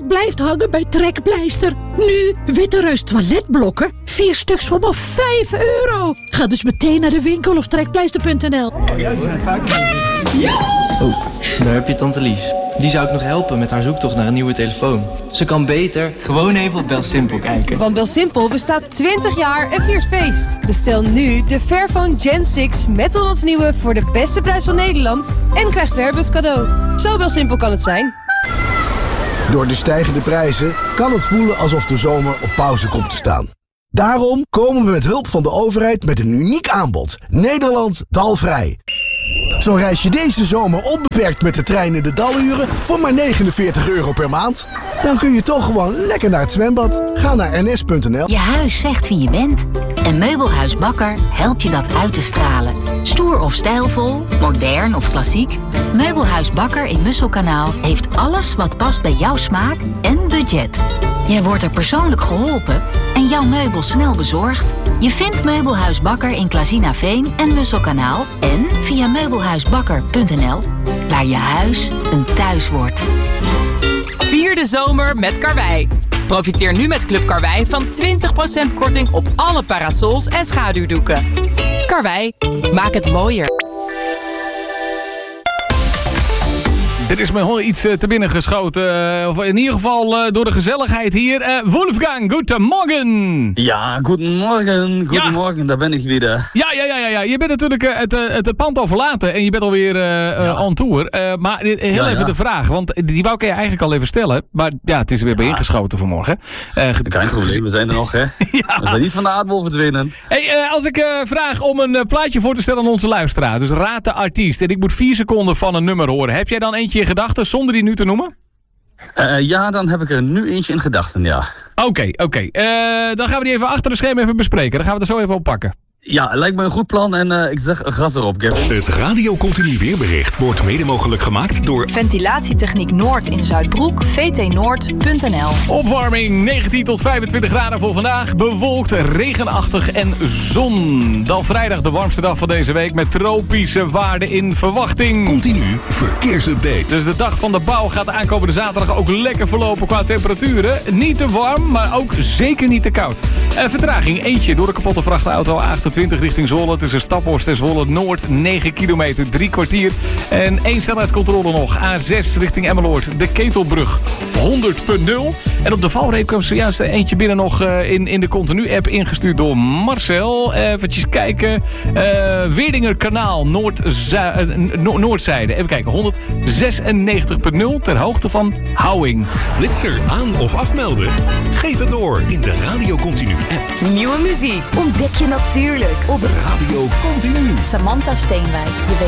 blijft hangen bij Trekpleister. Nu Witte Reus toiletblokken. 4 stuks voor maar €5. Ga dus meteen naar de winkel of trekpleister.nl. Oh, daar heb je tante Lies. Die zou ik nog helpen met haar zoektocht naar een nieuwe telefoon. Ze kan beter gewoon even op BelSimpel kijken. Want BelSimpel bestaat 20 jaar en viert feest. Bestel nu de Fairphone Gen 6 met 100 nieuwe voor de beste prijs van Nederland. En krijg Fairbuds cadeau. Zo BelSimpel kan het zijn. Door de stijgende prijzen kan het voelen alsof de zomer op pauze komt te staan. Daarom komen we met hulp van de overheid met een uniek aanbod. Nederland taalvrij. Zo reis je deze zomer onbeperkt met de trein in de daluren voor maar €49 per maand. Dan kun je toch gewoon lekker naar het zwembad. Ga naar ns.nl. Je huis zegt wie je bent. En Meubelhuis Bakker helpt je dat uit te stralen. Stoer of stijlvol, modern of klassiek. Meubelhuis Bakker in Musselkanaal heeft alles wat past bij jouw smaak en budget. Jij wordt er persoonlijk geholpen en jouw meubel snel bezorgd. Je vindt Meubelhuis Bakker in Klazinaveen en Musselkanaal en via meubelhuisbakker.nl, waar je huis een thuis wordt. Vier de zomer met Karwei. Profiteer nu met Club Karwei van 20% korting op alle parasols en schaduwdoeken. Karwei, maak het mooier. Er is me gewoon iets te binnen geschoten. Of in ieder geval door de gezelligheid hier. Wolfgang, goedemorgen. Ja, goedemorgen. Goedemorgen, daar ben ik weer. Ja. Je bent natuurlijk het pand al verlaten en je bent alweer on tour. Maar heel even de vraag, want die wou ik je eigenlijk al even stellen. Maar ja, het is er weer bij ingeschoten vanmorgen. Geen probleem, we zijn er nog, hè. We zijn niet van de aardbol verdwenen. Hey, als ik vraag om een plaatje voor te stellen aan onze luisteraar. Dus raad de artiest. En ik moet 4 seconden van een nummer horen. Heb jij dan eentje in gedachten zonder die nu te noemen? Ja, dan heb ik er nu eentje in gedachten, ja. Oké. Dan gaan we die even achter de scherm even bespreken. Dan gaan we er zo even op pakken. Ja, lijkt me een goed plan en ik zeg gas erop, Kevin. Het Radio Continu weerbericht wordt mede mogelijk gemaakt door Ventilatietechniek Noord in Zuidbroek, vtnoord.nl. Opwarming 19 tot 25 graden voor vandaag. Bewolkt, regenachtig en zon. Dan vrijdag de warmste dag van deze week met tropische waarden in verwachting. Continu verkeersupdate. Dus de dag van de bouw gaat de aankomende zaterdag ook lekker verlopen qua temperaturen. Niet te warm, maar ook zeker niet te koud. Vertraging eentje door de kapotte vrachtauto A28 richting Zwolle. Tussen Staphorst en Zwolle Noord. 9 kilometer, 3 kwartier. En 1 snelheidscontrole nog. A6 richting Emmeloord. De Ketelbrug 100.0. En op de valreep kwam zojuist eentje binnen nog in de Continu-app. Ingestuurd door Marcel. Eventjes kijken. Weerdingerkanaal Noordzijde. Even kijken. 196.0 ter hoogte van Houwing. Flitser aan of afmelden? Geef het door in de Radio Continu app. Nieuwe muziek ontdek je natuurlijk op Radio Continu. Samantha Steenwijk. Je weet